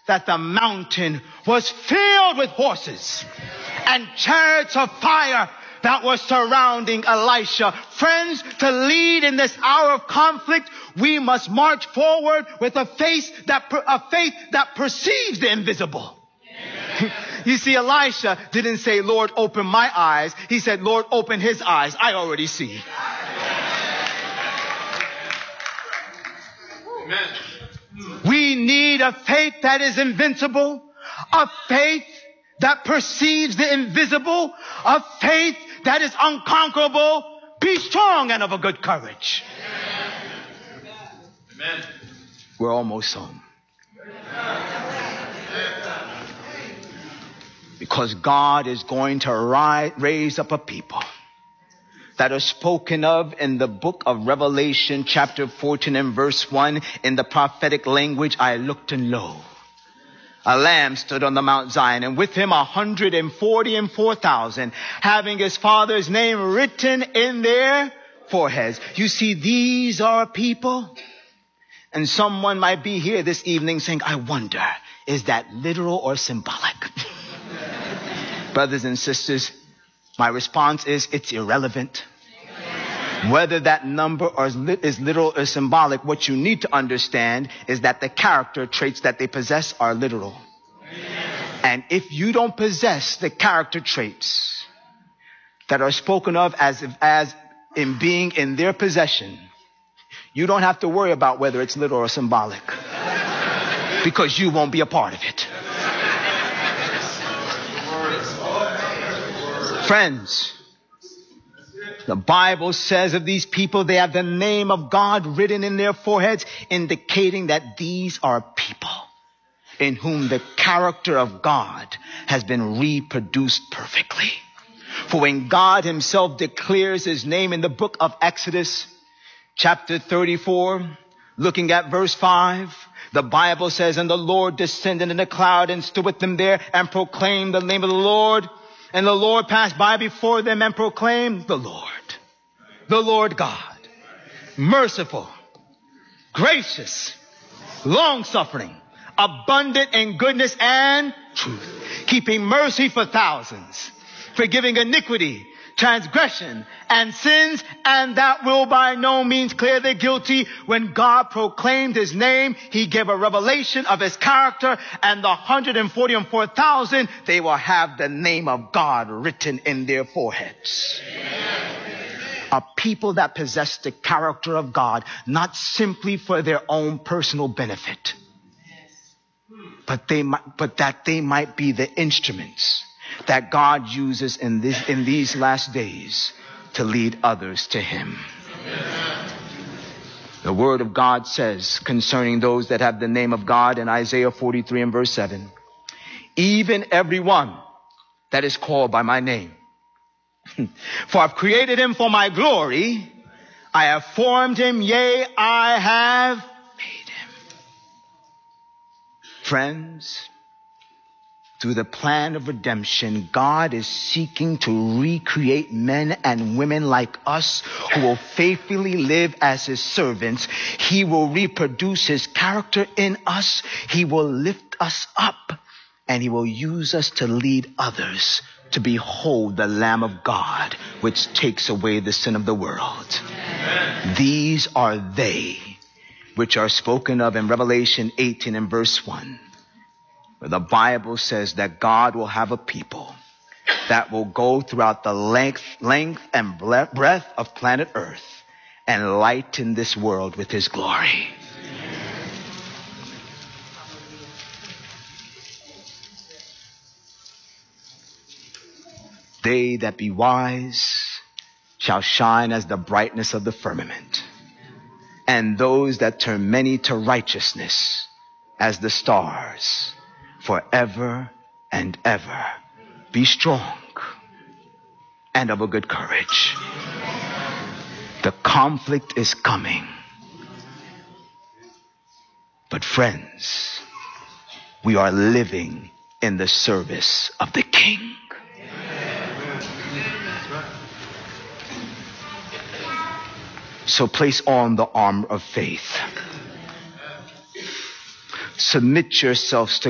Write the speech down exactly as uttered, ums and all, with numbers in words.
that the mountain was filled with horses and chariots of fire that were surrounding Elisha. Friends, to lead in this hour of conflict, we must march forward with a faith that, a faith that perceives the invisible. You see, Elisha didn't say, Lord, open my eyes. He said, Lord, open his eyes. I already see. Amen. We need a faith that is invincible, a faith that perceives the invisible, a faith that is unconquerable. Be strong and of a good courage. Amen. We're almost home. Because God is going to rise, raise up a people that are spoken of in the book of Revelation, chapter fourteen and verse one. In the prophetic language, I looked, and lo, a lamb stood on the Mount Zion, and with him a hundred and forty and four thousand, having his father's name written in their foreheads. You see, these are people. And someone might be here this evening saying, I wonder, is that literal or symbolic? Brothers and sisters, my response is, it's irrelevant. Whether that number is literal or symbolic, what you need to understand is that the character traits that they possess are literal. And if you don't possess the character traits that are spoken of as, as in being in their possession, you don't have to worry about whether it's literal or symbolic, because you won't be a part of it. Friends, the Bible says of these people, they have the name of God written in their foreheads, indicating that these are people in whom the character of God has been reproduced perfectly. For when God himself declares his name in the book of Exodus, chapter thirty-four, looking at verse five, the Bible says, and the Lord descended in a cloud and stood with them there and proclaimed the name of the Lord. And the Lord passed by before them and proclaimed, the Lord, the Lord God, merciful, gracious, long-suffering, abundant in goodness and truth, keeping mercy for thousands, forgiving iniquity, transgression, and sins, and that will by no means clear the guilty. When God proclaimed his name, he gave a revelation of his character, and the one hundred forty and four thousand, they will have the name of God written in their foreheads. A people that possess the character of God, not simply for their own personal benefit, but they might, but that they might be the instruments that God uses in this, in these last days to lead others to him. Amen. The word of God says concerning those that have the name of God in Isaiah forty-three and verse seven, even everyone that is called by my name. For I've created him for my glory. I have formed him. Yea, I have made him. Friends, through the plan of redemption, God is seeking to recreate men and women like us who will faithfully live as his servants. He will reproduce his character in us. He will lift us up, and he will use us to lead others to behold the Lamb of God, which takes away the sin of the world. Amen. These are they which are spoken of in Revelation eighteen and verse one. Where the Bible says that God will have a people that will go throughout the length, length and breadth of planet Earth and lighten this world with his glory. They that be wise shall shine as the brightness of the firmament, and those that turn many to righteousness as the stars forever and ever. Be strong and of a good courage. The conflict is coming. But friends, we are living in the service of the King. So place on the armor of faith. Submit yourselves to